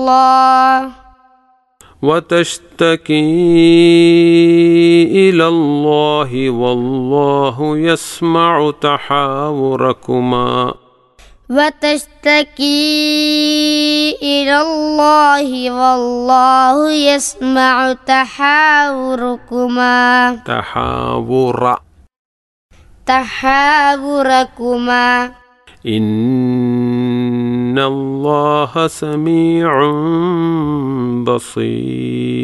الله وتشتكي إلى الله والله يسمع تحاوركما وتشتكي إلى الله والله يسمع تحاوركما إن الله سميع بصير